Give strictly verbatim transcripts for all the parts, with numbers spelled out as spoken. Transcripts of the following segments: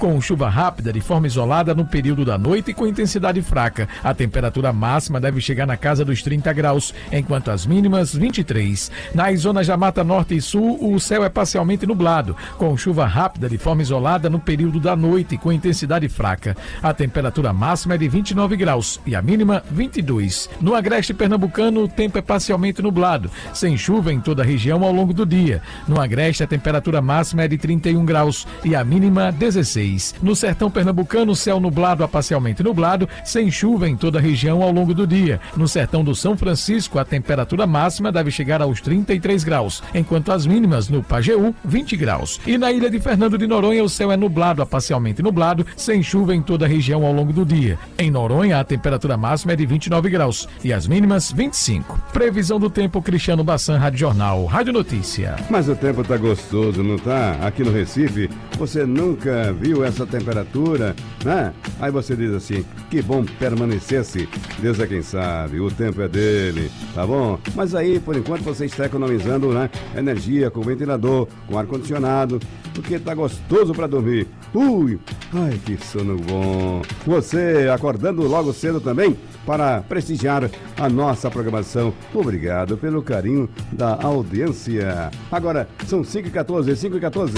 com chuva rápida de forma isolada no período da noite e com intensidade fraca. A temperatura máxima deve chegar na casa dos trinta graus, enquanto as mínimas vinte e três. Nas zonas da Mata Norte e Sul, o céu é parcialmente nublado, com chuva rápida de forma isolada no período da noite com intensidade fraca. A temperatura máxima é de vinte e nove graus e a mínima vinte e dois. No agreste pernambucano, o tempo é parcialmente nublado, sem chuva em toda a região ao longo do dia. No agreste, a temperatura máxima é de trinta e um graus e a mínima dezesseis. No sertão pernambucano, céu nublado a parcialmente nublado, sem chuva em toda a região ao longo do dia. No sertão do São Francisco, a temperatura máxima deve chegar aos trinta e três graus, enquanto as mínimas no Pajeú, vinte graus. E na ilha de Fernando de Noronha, o céu é nublado a parcialmente nublado, sem chuva em toda a região ao longo do dia. Em Noronha, a temperatura máxima é de vinte e nove graus e as mínimas vinte e cinco. Previsão do tempo, Cristiano Bassan, Rádio Jornal, Rádio Notícia. Mas o tempo tá gostoso, não tá? Aqui no Recife, você nunca viu essa temperatura, né? Aí você diz assim, que bom permanecesse. Deus é quem sabe, o tempo é dele, tá bom? Mas aí, por enquanto, você está economizando, né? Energia com ventilador, com ar-condicionado, porque tá gostoso para dormir. Ui, ai, que sono bom. Você acordando logo cedo também para prestigiar a nossa programação. Obrigado pelo carinho da audiência. Agora, são cinco e quatorze, cinco e quatorze.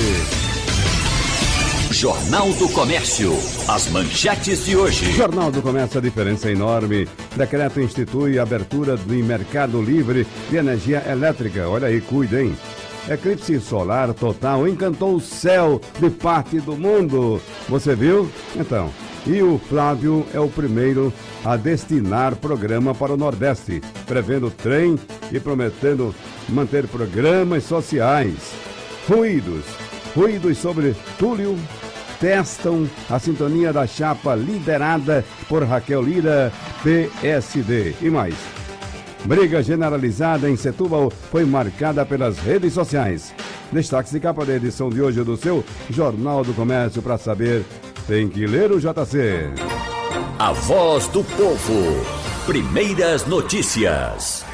Jornal do Comércio. As manchetes de hoje. Jornal do Comércio, a diferença é enorme. Decreto institui abertura do mercado livre de energia elétrica. Olha aí, cuidem. Eclipse solar total encantou o céu de parte do mundo. Você viu? Então, e o Flávio é o primeiro a destinar programa para o Nordeste, prevendo trem e prometendo manter programas sociais. Ruídos. Ruídos sobre Túlio testam a sintonia da chapa liderada por Raquel Lira, P S D. E mais. Briga generalizada em Setúbal foi marcada pelas redes sociais. Destaque de capa da edição de hoje do seu Jornal do Comércio. Para saber, tem que ler o J C. A voz do povo. Primeiras notícias.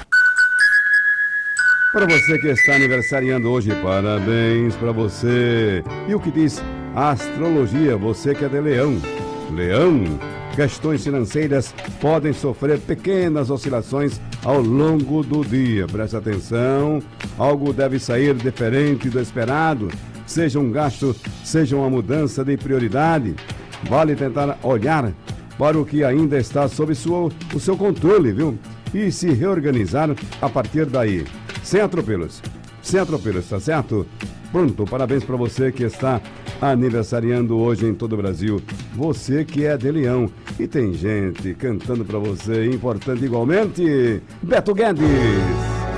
Para você que está aniversariando hoje, parabéns para você. E o que diz a astrologia, você que é de Leão. Leão, questões financeiras podem sofrer pequenas oscilações ao longo do dia. Preste atenção, algo deve sair diferente do esperado, seja um gasto, seja uma mudança de prioridade. Vale tentar olhar para o que ainda está sob sua, o seu controle, viu? E se reorganizar a partir daí. Sem atropelos, sem atropelos, tá certo? Pronto, parabéns para você que está aniversariando hoje em todo o Brasil. Você que é de Leão. E tem gente cantando para você, importante igualmente, Beto Guedes.